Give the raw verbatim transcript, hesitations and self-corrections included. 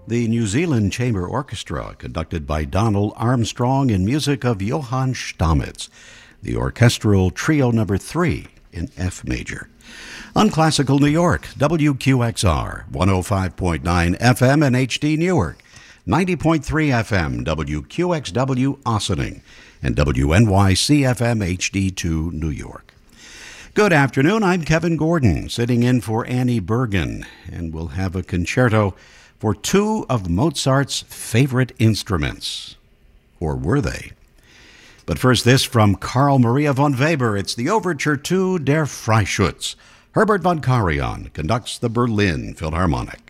The New Zealand Chamber Orchestra, conducted by Donald Armstrong in music of Johann Stamitz. The Orchestral Trio Number three in F major. On Classical New York, W Q X R, one oh five point nine F M and H D Newark, ninety point three F M, W Q X W Ossining, and W N Y C F M H D two New York. Good afternoon, I'm Kevin Gordon, sitting in for Annie Bergen, and we'll have a concerto for two of Mozart's favorite instruments. Or were they? But first, this from Carl Maria von Weber. It's the Overture to Der Freischütz. Herbert von Karajan conducts the Berlin Philharmonic.